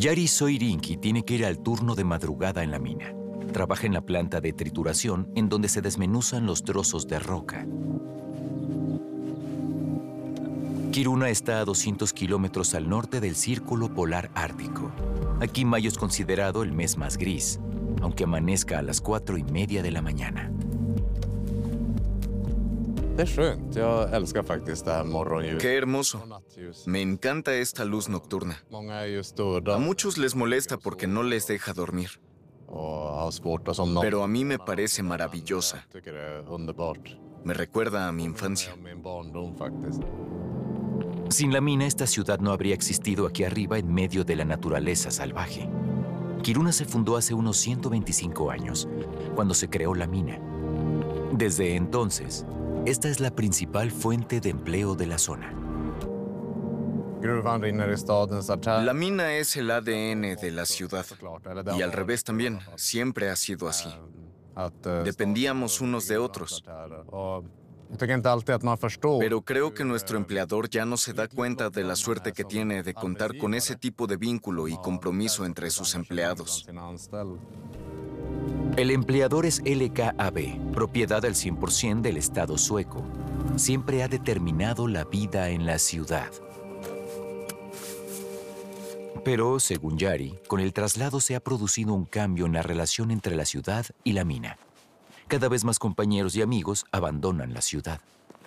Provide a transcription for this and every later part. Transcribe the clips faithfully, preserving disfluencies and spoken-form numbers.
Jari Soirinki tiene que ir al turno de madrugada en la mina. Trabaja en la planta de trituración en donde se desmenuzan los trozos de roca. Kiruna está a doscientos kilómetros al norte del Círculo Polar Ártico. Aquí mayo es considerado el mes más gris, aunque amanezca a las cuatro y media de la mañana. Qué hermoso. Me encanta esta luz nocturna. A muchos les molesta porque no les deja dormir. Pero a mí me parece maravillosa. Me recuerda a mi infancia. Sin la mina, esta ciudad no habría existido aquí arriba en medio de la naturaleza salvaje. Kiruna se fundó hace unos ciento veinticinco años, cuando se creó la mina. Desde entonces, esta es la principal fuente de empleo de la zona. La mina es el A D N de la ciudad. Y al revés también, siempre ha sido así. Dependíamos unos de otros. Pero creo que nuestro empleador ya no se da cuenta de la suerte que tiene de contar con ese tipo de vínculo y compromiso entre sus empleados. El empleador es L K A B, propiedad al cien por ciento del Estado sueco. Siempre ha determinado la vida en la ciudad. Pero, según Jari, con el traslado se ha producido un cambio en la relación entre la ciudad y la mina. Cada vez más compañeros y amigos abandonan la ciudad.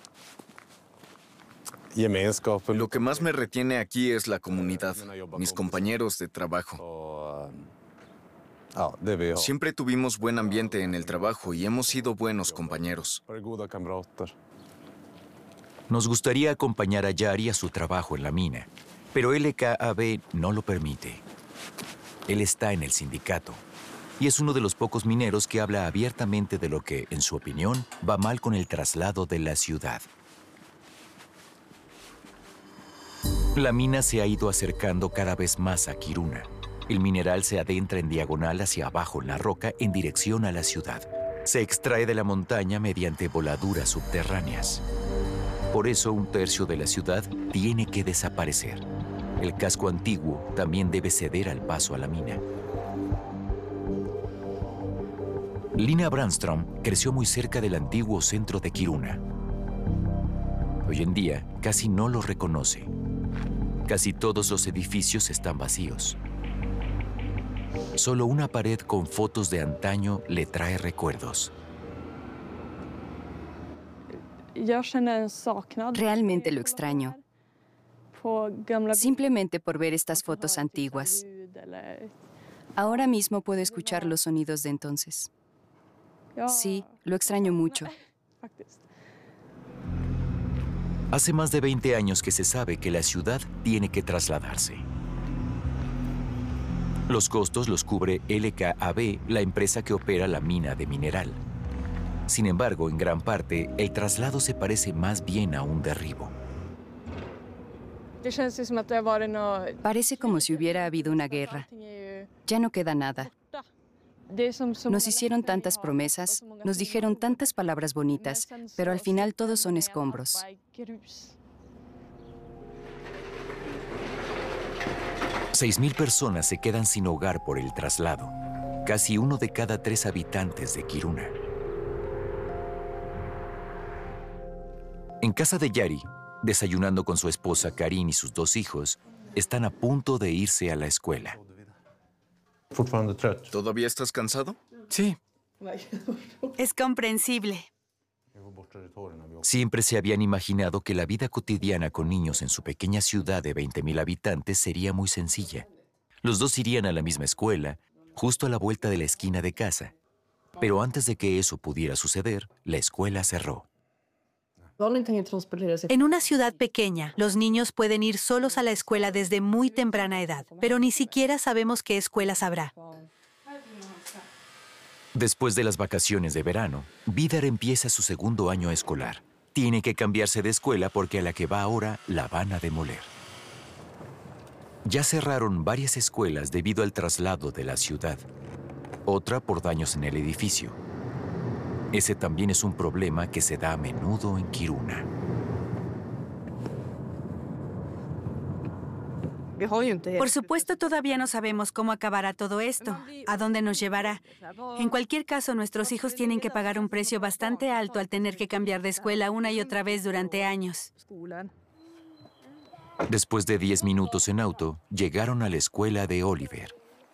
Lo que más me retiene aquí es la comunidad, mis compañeros de trabajo. Siempre tuvimos buen ambiente en el trabajo y hemos sido buenos compañeros. Nos gustaría acompañar a Jari a su trabajo en la mina, pero L K A B no lo permite. Él está en el sindicato y es uno de los pocos mineros que habla abiertamente de lo que, en su opinión, va mal con el traslado de la ciudad. La mina se ha ido acercando cada vez más a Kiruna. El mineral se adentra en diagonal hacia abajo en la roca en dirección a la ciudad. Se extrae de la montaña mediante voladuras subterráneas. Por eso, un tercio de la ciudad tiene que desaparecer. El casco antiguo también debe ceder al paso a la mina. Lina Brandström creció muy cerca del antiguo centro de Kiruna. Hoy en día, casi no lo reconoce. Casi todos los edificios están vacíos. Solo una pared con fotos de antaño le trae recuerdos. Realmente lo extraño. Simplemente por ver estas fotos antiguas. Ahora mismo puedo escuchar los sonidos de entonces. Sí, lo extraño mucho. Hace más de veinte años que se sabe que la ciudad tiene que trasladarse. Los costos los cubre L K A B, la empresa que opera la mina de mineral. Sin embargo, en gran parte, el traslado se parece más bien a un derribo. Parece como si hubiera habido una guerra. Ya no queda nada. Nos hicieron tantas promesas, nos dijeron tantas palabras bonitas, pero al final todos son escombros. Seis mil personas se quedan sin hogar por el traslado. Casi uno de cada tres habitantes de Kiruna. En casa de Jari, desayunando con su esposa Karin y sus dos hijos, están a punto de irse a la escuela. ¿Todavía estás cansado? Sí. Es comprensible. Siempre se habían imaginado que la vida cotidiana con niños en su pequeña ciudad de veinte mil habitantes sería muy sencilla. Los dos irían a la misma escuela, justo a la vuelta de la esquina de casa. Pero antes de que eso pudiera suceder, la escuela cerró. En una ciudad pequeña, los niños pueden ir solos a la escuela desde muy temprana edad, pero ni siquiera sabemos qué escuelas habrá. Después de las vacaciones de verano, Vidar empieza su segundo año escolar. Tiene que cambiarse de escuela porque a la que va ahora la van a demoler. Ya cerraron varias escuelas debido al traslado de la ciudad. Otra por daños en el edificio. Ese también es un problema que se da a menudo en Kiruna. Por supuesto, todavía no sabemos cómo acabará todo esto, a dónde nos llevará. En cualquier caso, nuestros hijos tienen que pagar un precio bastante alto al tener que cambiar de escuela una y otra vez durante años. Después de diez minutos en auto, llegaron a la escuela de Oliver.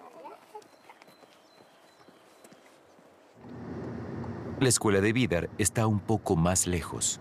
La escuela de Vidar está un poco más lejos.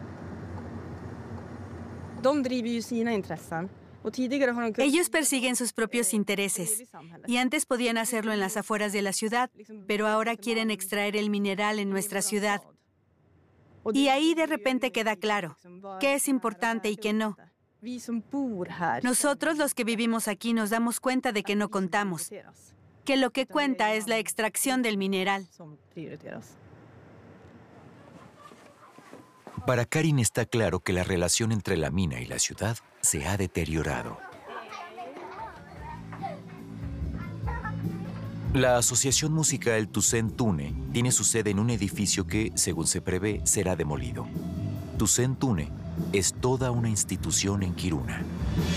Ellos persiguen sus propios intereses y antes podían hacerlo en las afueras de la ciudad, pero ahora quieren extraer el mineral en nuestra ciudad. Y ahí de repente queda claro qué es importante y qué no. Nosotros, los que vivimos aquí, nos damos cuenta de que no contamos, que lo que cuenta es la extracción del mineral. Para Karin está claro que la relación entre la mina y la ciudad se ha deteriorado. La asociación musical Tusen Tune tiene su sede en un edificio que, según se prevé, será demolido. Tusen Tune es toda una institución en Kiruna.